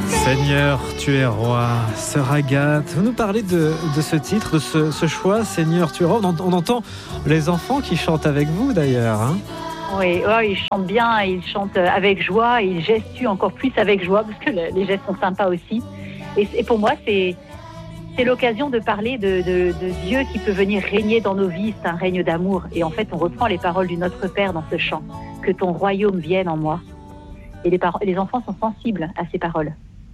Seigneur, tu es roi. Sœur Agathe, vous nous parlez de ce titre, de ce choix, Seigneur, tu es roi. On entend les enfants qui chantent avec vous d'ailleurs. Hein. Oui, ils chantent bien, ils chantent avec joie, ils gestuent encore plus avec joie parce que les gestes sont sympas aussi. Et pour moi, c'est l'occasion de parler de Dieu qui peut venir régner dans nos vies. C'est un règne d'amour. Et en fait, on reprend les paroles du Notre Père dans ce chant. Que ton royaume vienne en moi. Et les enfants sont sensibles à ces paroles.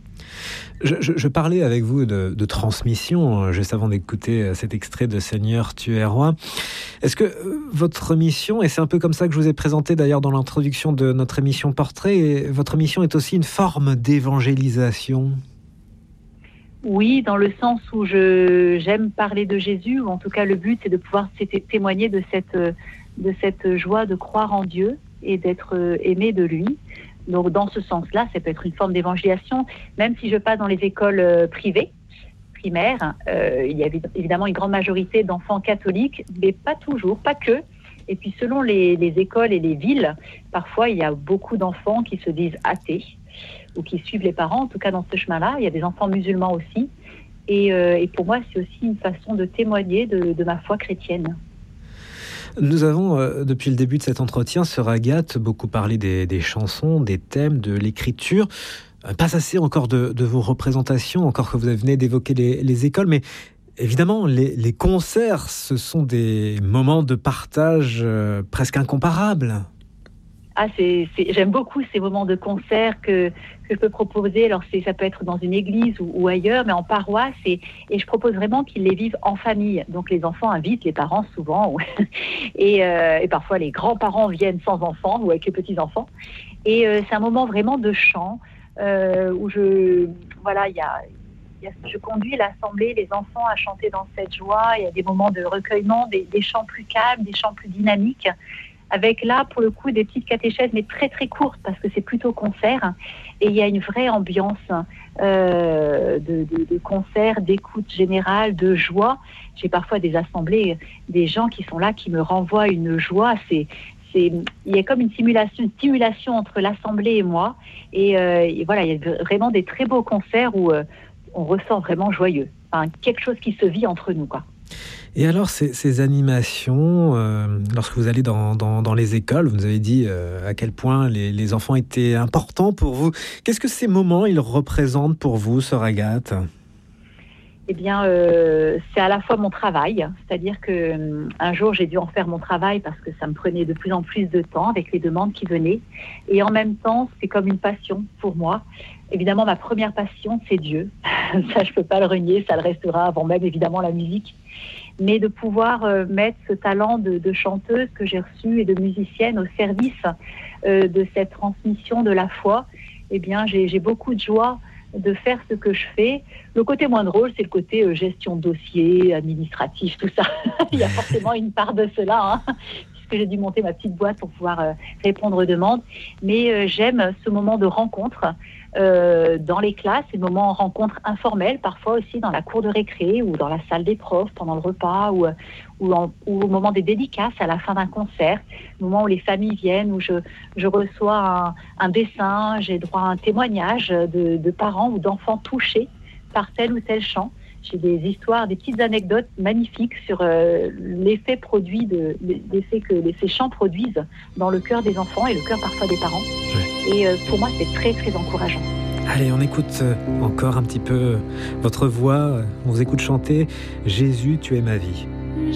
Je parlais avec vous de transmission, juste avant d'écouter cet extrait de Seigneur, tu es roi. Est-ce que votre mission, et c'est un peu comme ça que je vous ai présenté d'ailleurs dans l'introduction de notre émission Portrait, votre mission est aussi une forme d'évangélisation? Oui, dans le sens où j'aime parler de Jésus, ou en tout cas le but c'est de pouvoir témoigner de cette joie de croire en Dieu et d'être aimé de lui. Donc dans ce sens-là, ça peut être une forme d'évangélisation, même si je passe dans les écoles privées, primaires, il y a évidemment une grande majorité d'enfants catholiques, mais pas toujours, pas que. Et puis selon les écoles et les villes, parfois il y a beaucoup d'enfants qui se disent athées, ou qui suivent les parents, en tout cas dans ce chemin-là. Il y a des enfants musulmans aussi. Et pour moi, c'est aussi une façon de témoigner de ma foi chrétienne. Nous avons, depuis le début de cet entretien, sœur Agathe, beaucoup parlé des chansons, des thèmes, de l'écriture. Pas assez encore de vos représentations, encore que vous venez d'évoquer les écoles, mais évidemment, les concerts, ce sont des moments de partage presque incomparables. J'aime beaucoup ces moments de concert que je peux proposer. Alors ça peut être dans une église ou ailleurs, mais en paroisse. Et je propose vraiment qu'ils les vivent en famille. Donc les enfants invitent les parents souvent. Et parfois les grands-parents viennent sans enfants ou avec les petits-enfants. Et c'est un moment vraiment de chant où je conduis l'assemblée, les enfants à chanter dans cette joie. Il y a des moments de recueillement, des chants plus calmes, des chants plus dynamiques. Avec là, pour le coup, des petites catéchèses, mais très très courtes, parce que c'est plutôt concert. Et il y a une vraie ambiance de concert, d'écoute générale, de joie. J'ai parfois des assemblées, des gens qui sont là, qui me renvoient une joie. Il y a comme une stimulation entre l'assemblée et moi. Et voilà, il y a vraiment des très beaux concerts où on ressent vraiment joyeux. Enfin, quelque chose qui se vit entre nous, quoi. Et alors, ces animations, lorsque vous allez dans les écoles, vous nous avez dit à quel point les enfants étaient importants pour vous. Qu'est-ce que ces moments, ils représentent pour vous, sœur Agathe ? Eh bien, c'est à la fois mon travail, c'est-à-dire qu'un jour, j'ai dû en faire mon travail parce que ça me prenait de plus en plus de temps avec les demandes qui venaient. Et en même temps, c'est comme une passion pour moi. Évidemment, ma première passion, c'est Dieu. Ça, je ne peux pas le renier, ça le restera avant même, évidemment, la musique. Mais de pouvoir mettre ce talent de chanteuse que j'ai reçu et de musicienne au service de cette transmission de la foi, eh bien, j'ai beaucoup de joie de faire ce que je fais. Le côté moins drôle, c'est le côté gestion de dossier, administratif, tout ça. Il y a forcément une part de cela, puisque j'ai dû monter ma petite boîte pour pouvoir répondre aux demandes. Mais j'aime ce moment de rencontre dans les classes, ces moments de rencontre informels, parfois aussi dans la cour de récré ou dans la salle des profs pendant le repas ou au moment des dédicaces à la fin d'un concert, au moment où les familles viennent, où je reçois un dessin, j'ai droit à un témoignage de parents ou d'enfants touchés par tel ou tel chant. J'ai des histoires, des petites anecdotes magnifiques sur l'effet que ces chants produisent dans le cœur des enfants et le cœur parfois des parents. Ouais. Et pour moi, c'est très, très encourageant. Allez, on écoute encore un petit peu votre voix. On vous écoute chanter « Jésus, tu es ma vie ».